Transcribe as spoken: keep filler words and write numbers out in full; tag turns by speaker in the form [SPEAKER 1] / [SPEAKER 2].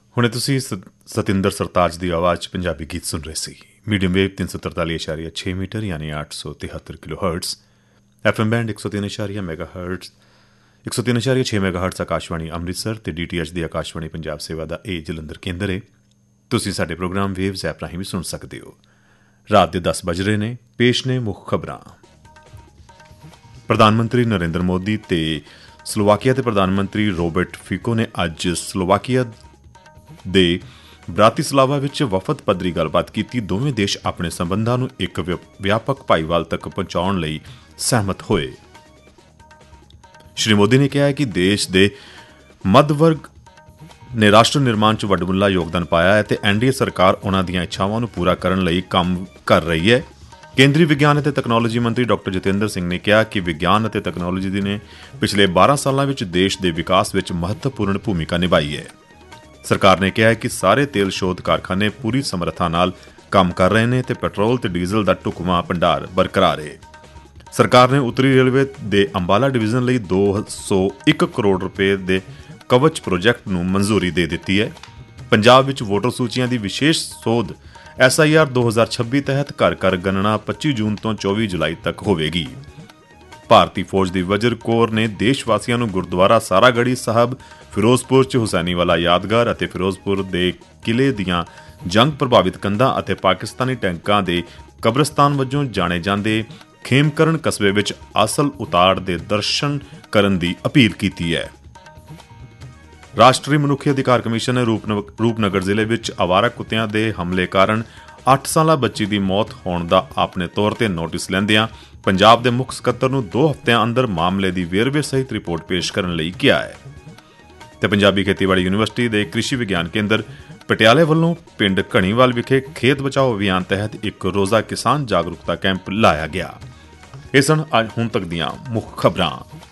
[SPEAKER 1] ਹੁਣੇ ਤੁਸੀਂ ਸਤਿੰਦਰ ਸਰਤਾਜ ਦੀ ਆਵਾਜ਼ 'ਚ ਪੰਜਾਬੀ ਗੀਤ ਸੁਣ ਰਹੇ ਸੀ। ਮੀਡੀਅਮ ਵੇਵ ਤਿੰਨ ਸੌ ਤਰਤਾਲੀ ਇਸ਼ਾਰੀਆ ਛੇ ਮੀਟਰ ਯਾਨੀ ਅੱਠ ਸੌ ਤਿਹੱਤਰ kilo hurts, F M band ਇੱਕ ਸੌ ਤਿੰਨ ਇਸ਼ਾਰੀਆ ਮੈਗਾ ਹਰਟਸ ਇੱਕ ਸੌ ਤਿੰਨ ਇਸ਼ਾਰੀਆ ਛੇ ਮੈਗਾ ਹਰਟਸ ਆਕਾਸ਼ਵਾਣੀ ਅੰਮ੍ਰਿਤਸਰ ਤੇ ਡੀ ਟੀ ਐਚ ਦੀ ਆਕਾਸ਼ਵਾਣੀ ਪੰਜਾਬ ਸੇਵਾ ਦਾ ਇਹ ਜਲੰਧਰ ਕੇਂਦਰ ਹੈ। ਤੁਸੀਂ ਸਾਡੇ ਪ੍ਰੋਗਰਾਮ ਵੇਵਜ਼ ਐਪ ਰਾਹੀਂ ਵੀ ਸੁਣ ਸਕਦੇ ਹੋ। ਰਾਤ ਦੇ ਦਸ ਵੱਜ ਰਹੇ ਨੇ। ਪੇਸ਼ ਨੇ ਮੁੱਖ ਖਬਰਾਂ। ਪ੍ਰਧਾਨ ਮੰਤਰੀ ਨਰਿੰਦਰ ਮੋਦੀ ਤੇ ਸਲੋਵਾਕੀਆ ਦੇ ਪ੍ਰਧਾਨ ਮੰਤਰੀ ਰੋਬਰਟ ਫਿਕੋ ਨੇ ਅੱਜ ਸਲੋਵਾਕੀਆ ਦੇ ਬ੍ਰਾਤਿਸਲਾਵਾ ਵਿੱਚ ਵਫਦ ਪੱਧਰੀ ਗੱਲਬਾਤ ਕੀਤੀ। ਦੋਵੇਂ ਦੇਸ਼ ਆਪਣੇ ਸੰਬੰਧਾਂ ਨੂੰ ਇੱਕ ਵਿਆਪਕ ਭਾਈਵਾਲ ਤੱਕ ਪਹੁੰਚਾਉਣ ਲਈ ਸਹਿਮਤ ਹੋਏ। ਸ਼੍ਰੀ ਮੋਦੀ ਨੇ ਕਿਹਾ ਕਿ ਦੇਸ਼ ਦੇ ਮੱਧ ਵਰਗ ਨੇ ਰਾਸ਼ਟਰ ਨਿਰਮਾਣ 'ਚ ਵੱਡਮੁੱਲਾ ਯੋਗਦਾਨ ਪਾਇਆ ਹੈ ਤੇ ਐਨ ਡੀ ਏ ਸਰਕਾਰ ਉਨ੍ਹਾਂ ਦੀਆਂ ਇੱਛਾਵਾਂ ਨੂੰ ਪੂਰਾ ਕਰਨ ਲਈ ਕੰਮ ਕਰ ਰਹੀ ਹੈ। ਕੇਂਦਰੀ ਵਿਗਿਆਨ ਅਤੇ ਤਕਨਾਲੋਜੀ ਮੰਤਰੀ ਡਾਕਟਰ ਜਤਿੰਦਰ ਸਿੰਘ ਨੇ ਕਿਹਾ ਕਿ ਵਿਗਿਆਨ ਅਤੇ ਤਕਨਾਲੋਜੀ ਦੀ ਨੇ ਪਿਛਲੇ ਬਾਰਾਂ ਸਾਲਾਂ ਵਿੱਚ ਦੇਸ਼ ਦੇ ਵਿਕਾਸ ਵਿੱਚ ਮਹੱਤਵਪੂਰਨ ਭੂਮਿਕਾ ਨਿਭਾਈ ਹੈ। ਸਰਕਾਰ ਨੇ ਕਿਹਾ ਕਿ ਸਾਰੇ ਤੇਲ ਸ਼ੋਧ ਕਾਰਖਾਨੇ ਪੂਰੀ ਸਮਰੱਥਾ ਨਾਲ ਕੰਮ ਕਰ ਰਹੇ ਨੇ ਤੇ ਪੈਟਰੋਲ ਤੇ ਡੀਜ਼ਲ ਦਾ ਢੁਕਵਾਂ ਭੰਡਾਰ ਬਰਕਰਾਰ ਹੈ। ਸਰਕਾਰ ਨੇ ਉੱਤਰੀ ਰੇਲਵੇ ਦੇ ਅੰਬਾਲਾ ਡਿਵੀਜ਼ਨ ਲਈ ਦੋ ਸੌ ਇੱਕ ਕਰੋੜ ਰੁਪਏ ਦੇ ਕਵਚ ਪ੍ਰੋਜੈਕਟ ਨੂੰ ਮਨਜ਼ੂਰੀ ਦੇ ਦਿੱਤੀ ਹੈ। ਪੰਜਾਬ ਵਿੱਚ ਵੋਟਰ ਸੂਚੀਆਂ ਦੀ ਵਿਸ਼ੇਸ਼ ਸੋਧ ਐਸ ਆਈ ਆਰ ਦੋ ਹਜ਼ਾਰ ਛੱਬੀ ਤਹਿਤ ਘਰ ਘਰ ਗਣਨਾ ਪੱਚੀ ਜੂਨ ਤੋਂ ਚੌਵੀ ਜੁਲਾਈ ਤੱਕ ਹੋਵੇਗੀ। ਭਾਰਤੀ ਫੌਜ ਦੀ ਵਜਰ ਕੋਰ ਨੇ ਦੇਸ਼ ਵਾਸੀਆਂ ਨੂੰ ਗੁਰਦੁਆਰਾ ਸਾਰਾਗੜ੍ਹੀ ਸਾਹਿਬ, ਫਿਰੋਜ਼ਪੁਰ 'ਚ ਹੁਸੈਨੀ ਵਾਲਾ ਯਾਦਗਾਰ ਅਤੇ ਫਿਰੋਜ਼ਪੁਰ ਦੇ ਕਿਲੇ ਦੀਆਂ ਜੰਗ ਪ੍ਰਭਾਵਿਤ ਕੰਧਾਂ ਅਤੇ ਪਾਕਿਸਤਾਨੀ ਟੈਂਕਾਂ ਦੇ ਕਬਰਸਤਾਨ ਵਜੋਂ ਜਾਣੇ ਜਾਂਦੇ ਖੇਮਕਰਨ ਕਸਬੇ ਵਿੱਚ ਅਸਲ ਉਤਾੜ ਦੇ ਦਰਸ਼ਨ ਕਰਨ ਦੀ ਅਪੀਲ ਕੀਤੀ ਹੈ। ਰਾਸ਼ਟਰੀ ਮਨੁੱਖੀ ਅਧਿਕਾਰ ਕਮਿਸ਼ਨ ਨੇ ਰੂਪਨਗਰ ਜ਼ਿਲ੍ਹੇ ਵਿੱਚ ਅਵਾਰਾ ਕੁੱਤਿਆਂ ਦੇ ਹਮਲੇ ਕਾਰਨ ਅੱਠ ਸਾਲਾ ਬੱਚੀ ਦੀ ਮੌਤ ਹੋਣ ਦਾ ਆਪਣੇ ਤੌਰ ਤੇ ਨੋਟਿਸ ਲੈਂਦਿਆਂ ਪੰਜਾਬ ਦੇ ਮੁੱਖ ਸਕੱਤਰ ਨੂੰ ਦੋ ਹਫ਼ਤਿਆਂ ਅੰਦਰ ਮਾਮਲੇ ਦੀ ਵੇਰਵੇ ਸਹਿਤ ਰਿਪੋਰਟ ਪੇਸ਼ ਕਰਨ ਲਈ ਕਿਹਾ ਹੈ। ਤੇ ਪੰਜਾਬੀ ਖੇਤੀਬਾੜੀ ਯੂਨੀਵਰਸਿਟੀ ਦੇ ਕ੍ਰਿਸ਼ੀ ਵਿਗਿਆਨ ਕੇਂਦਰ ਪਟਿਆਲੇ ਵੱਲੋਂ ਪਿੰਡ ਘਣੀਵਾਲ ਵਿਖੇ ਖੇਤ ਬਚਾਓ ਅਭਿਆਨ ਤਹਿਤ ਇੱਕ ਰੋਜ਼ਾ ਕਿਸਾਨ ਜਾਗਰੂਕਤਾ ਕੈਂਪ ਲਾਇਆ ਗਿਆ। ਇਹ ਸਨ ਅੱਜ ਹੁਣ ਤੱਕ ਦੀਆਂ ਮੁੱਖ ਖਬਰਾਂ।